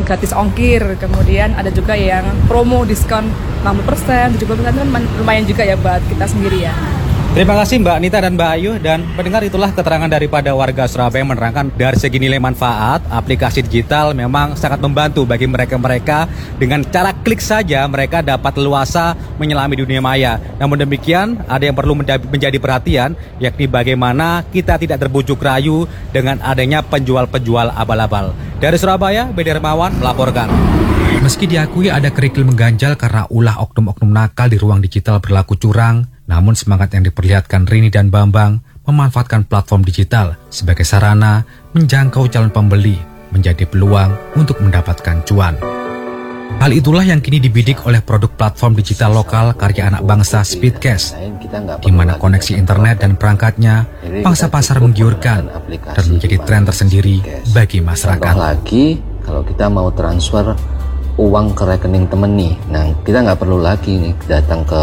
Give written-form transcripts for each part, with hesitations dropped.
gratis ongkir, kemudian ada juga yang promo diskon 60%, 70% kan lumayan juga ya buat kita sendiri ya. Terima kasih Mbak Nita dan Mbak Ayu. Dan pendengar, itulah keterangan daripada warga Surabaya menerangkan dari segi nilai manfaat, aplikasi digital memang sangat membantu bagi mereka-mereka. Dengan cara klik saja mereka dapat leluasa menyelami dunia maya. Namun demikian, ada yang perlu menjadi perhatian, yakni bagaimana kita tidak terbujuk rayu dengan adanya penjual-penjual abal-abal. Dari Surabaya, Bedi Hermawan melaporkan. Meski diakui ada kerikil mengganjal karena ulah oknum-oknum nakal di ruang digital berlaku curang, namun semangat yang diperlihatkan Rini dan Bambang memanfaatkan platform digital sebagai sarana menjangkau calon pembeli menjadi peluang untuk mendapatkan cuan. Hal itulah yang kini dibidik oleh produk platform digital lokal karya anak bangsa Speedcash, di mana koneksi internet dan perangkatnya pangsa pasar menggiurkan dan menjadi tren tersendiri bagi masyarakat. Lagi kalau kita mau transfer uang ke rekening temen nih, nah kita nggak perlu lagi nih datang ke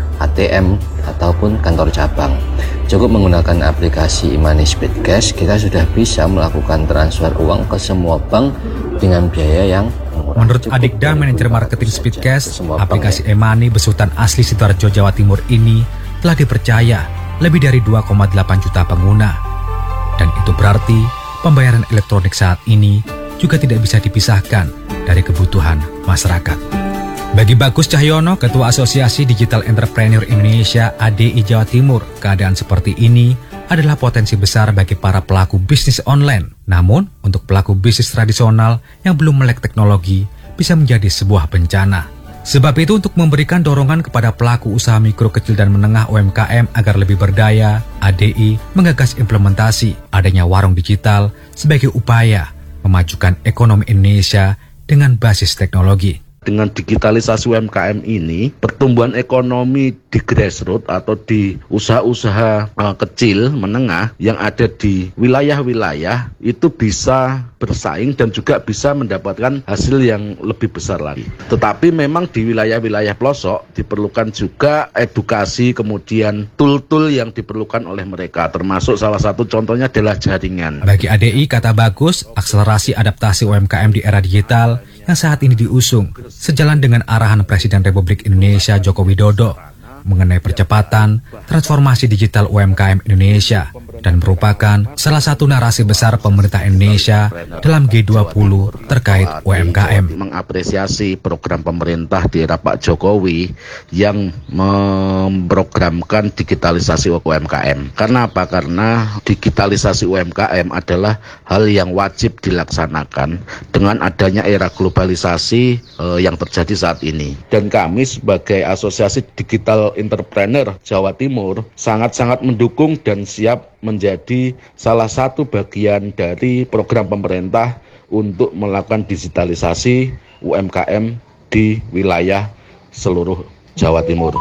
ATM ataupun kantor cabang. Cukup menggunakan aplikasi e-money Speedcash, kita sudah bisa melakukan transfer uang ke semua bank dengan biaya yang murah. Menurut Adikda, manajer marketing Speedcash, aplikasi e-money besutan asli Sidoarjo, Jawa Timur ini telah dipercaya lebih dari 2,8 juta pengguna. Dan itu berarti pembayaran elektronik saat ini juga tidak bisa dipisahkan dari kebutuhan masyarakat. Bagi Bagus Cahyono, Ketua Asosiasi Digital Entrepreneur Indonesia ADI Jawa Timur, keadaan seperti ini adalah potensi besar bagi para pelaku bisnis online. Namun, untuk pelaku bisnis tradisional yang belum melek teknologi bisa menjadi sebuah bencana. Sebab itu, untuk memberikan dorongan kepada pelaku usaha mikro, kecil, dan menengah UMKM agar lebih berdaya, ADI menggagas implementasi adanya warung digital sebagai upaya memajukan ekonomi Indonesia dengan basis teknologi. Dengan digitalisasi UMKM ini, pertumbuhan ekonomi di grassroots atau di usaha-usaha kecil, menengah yang ada di wilayah-wilayah itu bisa bersaing dan juga bisa mendapatkan hasil yang lebih besar lagi. Tetapi memang di wilayah-wilayah pelosok diperlukan juga edukasi, kemudian tool-tool yang diperlukan oleh mereka, termasuk salah satu contohnya adalah jaringan. Bagi ADI, kata Bagus, akselerasi adaptasi UMKM di era digital yang saat ini diusung sejalan dengan arahan Presiden Republik Indonesia Joko Widodo mengenai percepatan transformasi digital UMKM Indonesia dan merupakan salah satu narasi besar pemerintah Indonesia dalam G20 terkait UMKM. Mengapresiasi program pemerintah di era Pak Jokowi yang memprogramkan digitalisasi UMKM. Karena apa? Karena digitalisasi UMKM adalah hal yang wajib dilaksanakan dengan adanya era globalisasi yang terjadi saat ini. Dan kami sebagai Asosiasi Digital Entrepreneur Jawa Timur sangat-sangat mendukung dan siap menjadi salah satu bagian dari program pemerintah untuk melakukan digitalisasi UMKM di wilayah seluruh Jawa Timur.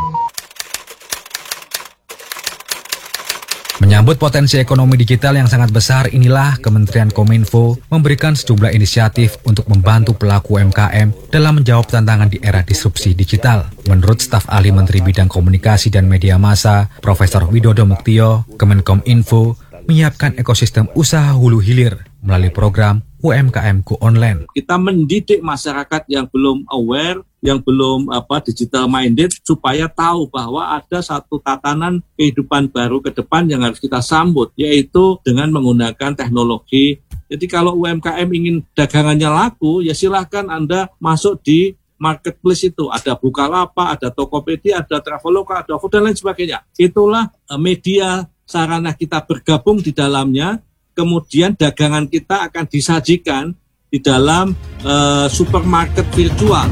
Menyambut potensi ekonomi digital yang sangat besar, inilah Kementerian Kominfo memberikan sejumlah inisiatif untuk membantu pelaku UMKM dalam menjawab tantangan di era disrupsi digital. Menurut staf ahli Menteri Bidang Komunikasi dan Media Massa, Profesor Widodo Muktio, Kemenkominfo menyiapkan ekosistem usaha hulu hilir melalui program UMKM-ku Online. Kita mendidik masyarakat yang belum aware, yang belum digital minded, supaya tahu bahwa ada satu tatanan kehidupan baru ke depan yang harus kita sambut, yaitu dengan menggunakan teknologi. Jadi kalau UMKM ingin dagangannya laku, ya silahkan Anda masuk di marketplace itu. Ada Bukalapak, ada Tokopedia, ada Traveloka, ada Food dan lain sebagainya. Itulah media sarana kita bergabung di dalamnya. Kemudian dagangan kita akan disajikan di dalam supermarket virtual.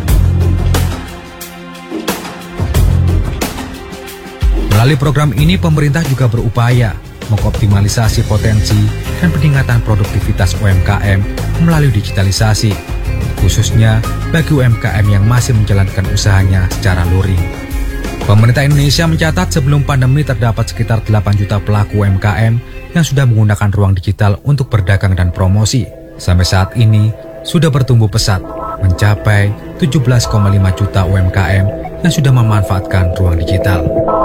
Melalui program ini, pemerintah juga berupaya mengoptimalisasi potensi dan peningkatan produktivitas UMKM melalui digitalisasi, khususnya bagi UMKM yang masih menjalankan usahanya secara luring. Pemerintah Indonesia mencatat sebelum pandemi terdapat sekitar 8 juta pelaku UMKM yang sudah menggunakan ruang digital untuk berdagang dan promosi. Sampai saat ini sudah bertumbuh pesat mencapai 17,5 juta UMKM yang sudah memanfaatkan ruang digital.